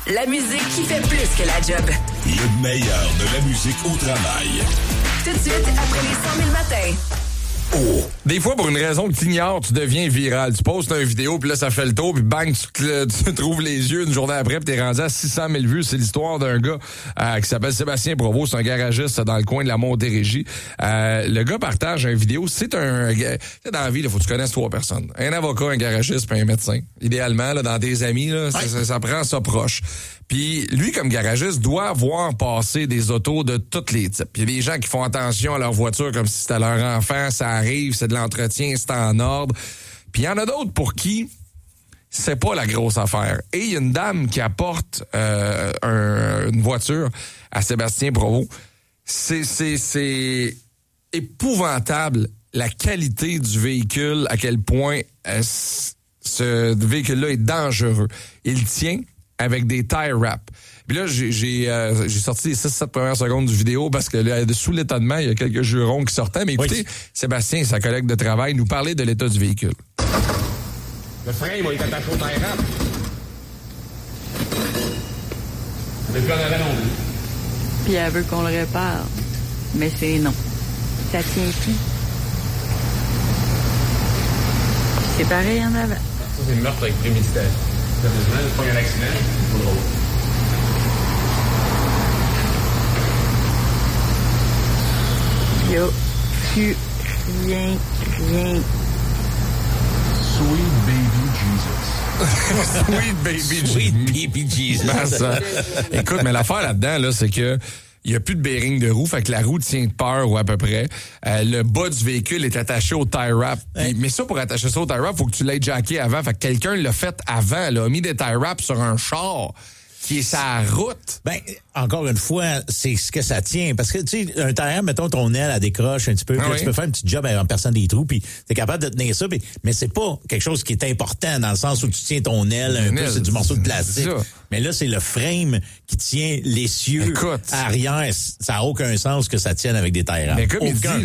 La musique qui fait plus que la job. Le meilleur de la musique au travail. Tout de suite, après les 100 000 matins. Oh. Des fois, pour une raison que tu ignores, tu deviens viral. Tu postes une vidéo, puis là, ça fait le tour, puis bang, tu trouves les yeux une journée après, puis t'es rendu à 600 000 vues. C'est l'histoire d'un gars qui s'appelle Sébastien Provost. C'est un garagiste dans le coin de la Montérégie. Le gars partage une vidéo. C'est un gars... Dans la vie, il faut que tu connaisses 3 personnes. Un avocat, un garagiste, puis un médecin. Idéalement, là, dans tes amis, là, ça prend ça proche. Puis lui, comme garagiste, doit voir passer des autos de tous les types. Il y a des gens qui font attention à leur voiture comme si c'était leur enfant, ça arrive, c'est de l'entretien, c'est en ordre. Puis il y en a d'autres pour qui c'est pas la grosse affaire. Et il y a une dame qui apporte une voiture à Sébastien Provost. C'est épouvantable la qualité du véhicule, à quel point ce véhicule-là est dangereux. Il tient avec des tire wraps. Puis là, j'ai sorti les 6-7 premières secondes du vidéo parce que là, sous l'étonnement, il y a quelques jurons qui sortaient. Mais écoutez, Sébastien et sa collègue de travail nous parlaient de l'état du véhicule. Le frein, il va être attaché au tire wrap. On n'est plus en avant non plus. Puis elle veut qu'on le répare. Mais c'est non. Ça tient plus. C'est pareil en avant. Ça, c'est le meurtre avec préméditation. Sérieusement, c'est pas un accident, c'est pas drôle. Il n'y a plus rien. Sweet baby Jesus. Écoute, mais l'affaire là-dedans, là, c'est que il y a plus de bearing de roue, fait que la roue tient de peur ou à peu près. Le bas du véhicule est attaché au tire wrap. Mais ça, pour attacher ça au tire wrap, faut que tu l'aies jacké avant. Fait que quelqu'un l'a fait avant, là, a mis des tire wraps sur un char qui est sa route. Ben, encore une fois, c'est ce que ça tient. Parce que, tu sais, un tire, mettons, ton aile, elle décroche un petit peu, puis là, tu peux faire un petit job en perçant des trous, puis t'es capable de tenir ça, mais c'est pas quelque chose qui est important dans le sens où tu tiens ton aile un peu, c'est du morceau de plastique. Mais là, c'est le frame qui tient l'essieu arrière. Ça n'a aucun sens que ça tienne avec des tire. Mais comme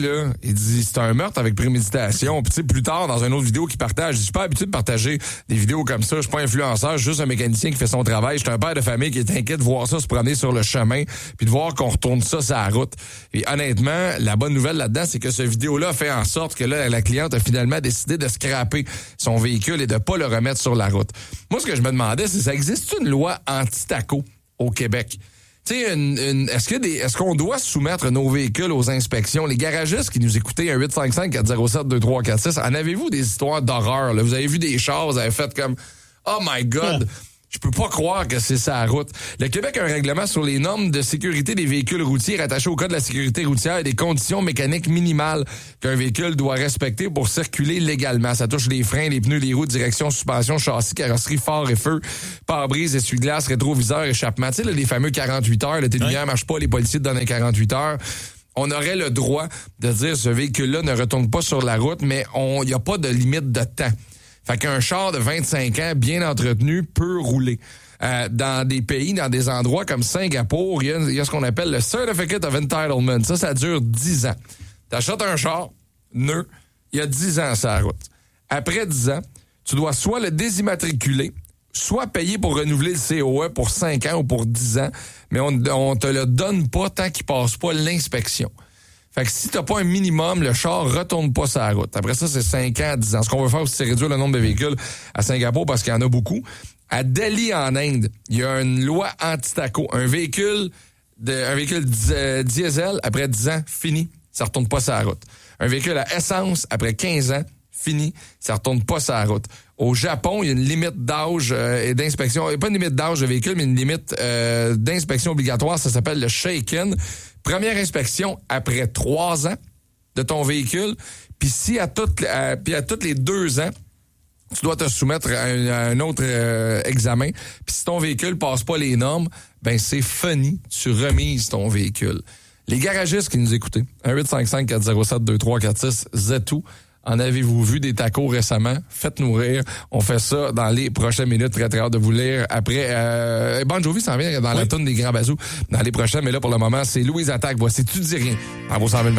il dit, c'est un meurtre avec préméditation. Puis tu sais, plus tard, dans une autre vidéo qu'il partage, je suis pas habitué de partager des vidéos comme ça. Je suis pas influenceur, je suis juste un mécanicien qui fait son travail. Je suis un père de famille qui est inquiet de voir ça se promener sur le chemin, puis de voir qu'on retourne ça sur la route. Et honnêtement, la bonne nouvelle là-dedans, c'est que ce vidéo-là fait en sorte que là, la cliente a finalement décidé de scraper son véhicule et de pas le remettre sur la route. Moi, ce que je me demandais, c'est ça existe une loi anti-taco au Québec? Tu sais, est-ce qu'on doit soumettre nos véhicules aux inspections? Les garagistes qui nous écoutaient, 1-855-407-2346, en avez-vous des histoires d'horreur? Là? Vous avez vu des chars, vous avez fait comme « Oh my God! » Je peux pas croire que c'est ça la route. Le Québec a un règlement sur les normes de sécurité des véhicules routiers rattachés au Code de la sécurité routière et des conditions mécaniques minimales qu'un véhicule doit respecter pour circuler légalement. Ça touche les freins, les pneus, les roues, direction, suspension, châssis, carrosserie, phare et feu, pare-brise, essuie-glace, rétroviseur, échappement. Tu sais, là, les fameux 48 heures, tes lumières marchent pas, les policiers te donnent un 48 heures. On aurait le droit de dire ce véhicule-là ne retourne pas sur la route, mais il n'y a pas de limite de temps. Fait qu'un char de 25 ans, bien entretenu, peut rouler. Dans des pays, dans des endroits comme Singapour, il y a ce qu'on appelle le Certificate of Entitlement. Ça dure 10 ans. T'achètes un char, il y a 10 ans sur la route. Après 10 ans, tu dois soit le désimmatriculer, soit payer pour renouveler le COE pour 5 ans ou pour 10 ans, mais on te le donne pas tant qu'il passe pas l'inspection. Fait que si t'as pas un minimum, le char retourne pas sur la route. Après ça, c'est 5 ans à 10 ans. Ce qu'on veut faire aussi, c'est réduire le nombre de véhicules à Singapour parce qu'il y en a beaucoup. À Delhi, en Inde, il y a une loi anti-taco. Un véhicule diesel, après 10 ans, fini. Ça retourne pas sur la route. Un véhicule à essence, après 15 ans, fini. Ça retourne pas sur la route. Au Japon, il y a une limite d'âge et d'inspection. Il n'y a pas une limite d'âge de véhicule, mais une limite d'inspection obligatoire. Ça s'appelle le Shaken. Première inspection après 3 ans de ton véhicule. Puis si à toutes les 2 ans, tu dois te soumettre à un autre examen. Puis si ton véhicule passe pas les normes, ben c'est funny. Tu remises ton véhicule. Les garagistes qui nous écoutaient, 1-855-407-2346, Zetou. En avez-vous vu des tacos récemment? Faites-nous rire. On fait ça dans les prochaines minutes. Très, très hâte de vous lire. Après, Bon Jovi s'en vient dans la toune des Grands Bazous dans les prochaines. Mais là, pour le moment, c'est Louise Attaque. Voici Tu dis rien. À vos 100 000